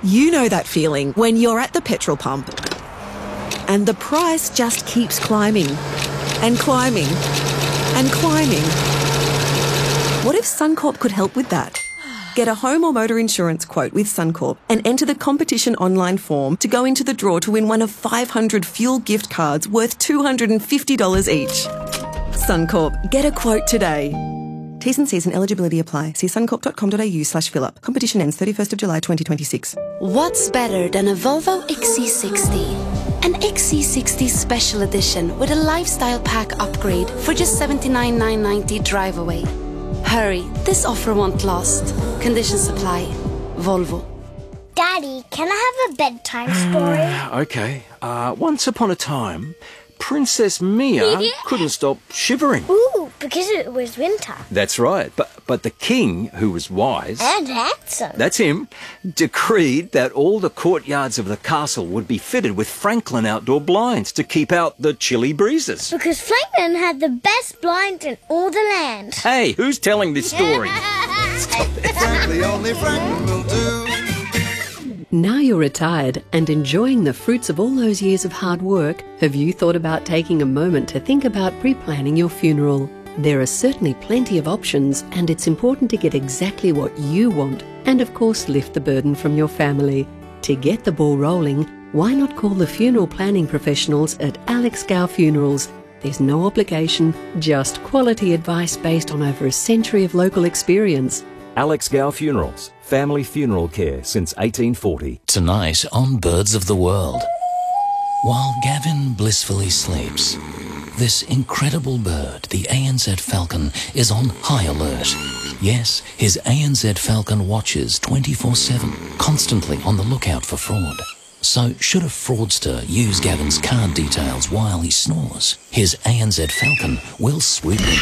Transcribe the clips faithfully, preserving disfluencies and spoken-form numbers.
You know that feeling when you're at the petrol pump and the price just keeps climbing and climbing and climbing. What if Suncorp could help with that? Get a home or motor insurance quote with Suncorp and enter the competition online form to go into the draw to win one of five hundred fuel gift cards worth two hundred fifty dollars each. Suncorp, get a quote today. T's and C's and eligibility apply. See suncorp.com.au slash fill up. Competition ends thirty-first of July twenty twenty-six. What's better than a Volvo X C sixty? An X C sixty Special Edition with a lifestyle pack upgrade for just seventy-nine thousand nine hundred ninety drive away. Hurry, this offer won't last. Conditions apply. Volvo. Daddy, can I have a bedtime story? Okay. Uh, once upon a time, Princess Mia couldn't stop shivering. Ooh, because it was winter. That's right. But but the king, who was wise... And handsome. That's him, decreed that all the courtyards of the castle would be fitted with Franklin outdoor blinds to keep out the chilly breezes. Because Franklin had the best blinds in all the land. Hey, who's telling this story? Stop it. Frankly, only Franklin will do. Now you're retired and enjoying the fruits of all those years of hard work, have you thought about taking a moment to think about pre-planning your funeral? There are certainly plenty of options, and it's important to get exactly what you want and, of course, lift the burden from your family. To get the ball rolling, why not call the funeral planning professionals at Alex Gow Funerals? There's no obligation, just quality advice based on over a century of local experience. Alex Gow Funerals, family funeral care since eighteen forty. Tonight on Birds of the World. While Gavin blissfully sleeps, this incredible bird, the A N Z falcon, is on high alert. Yes, his A N Z falcon watches twenty-four seven, constantly on the lookout for fraud. So should a fraudster use Gavin's card details while he snores, his A N Z falcon will swoop in.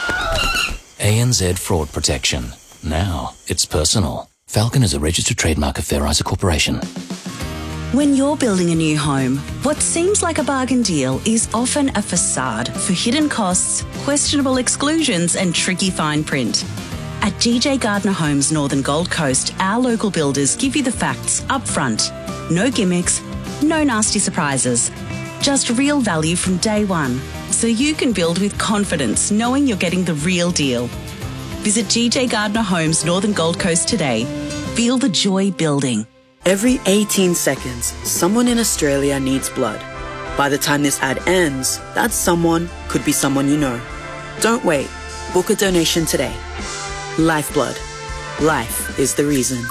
A N Z Fraud Protection. Now it's personal. Falcon is a registered trademark of Fair Isa Corporation. When you're building a new home, what seems like a bargain deal is often a facade for hidden costs, questionable exclusions and tricky fine print. At G J Gardner Homes Northern Gold Coast, our local builders give you the facts up front. No gimmicks, no nasty surprises. Just real value from day one, so you can build with confidence knowing you're getting the real deal. Visit G J Gardner Homes Northern Gold Coast today. Feel the joy building. Every eighteen seconds, someone in Australia needs blood. By the time this ad ends, that someone could be someone you know. Don't wait. Book a donation today. Lifeblood. Life is the reason.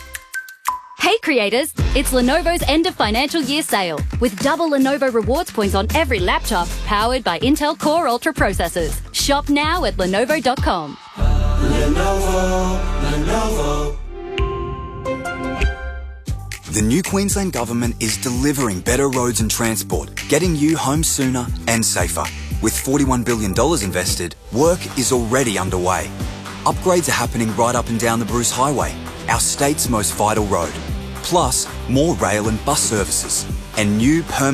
Hey creators, it's Lenovo's end of financial year sale with double Lenovo rewards points on every laptop powered by Intel Core Ultra processors. Shop now at lenovo dot com. Lenovo, Lenovo. The new Queensland Government is delivering better roads and transport, getting you home sooner and safer. With forty-one billion dollars invested, work is already underway. Upgrades are happening right up and down the Bruce Highway, our state's most vital road. Plus, more rail and bus services and new permanent